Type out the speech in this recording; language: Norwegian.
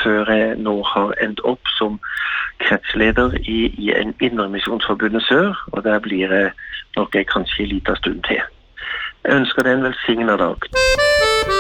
før jeg nå har endt opp som kretsleder i en Indremisjonsforbundet Sør, og der blir jeg nok kanskje en liten stund til. Jeg ønsker deg en velsignet dag.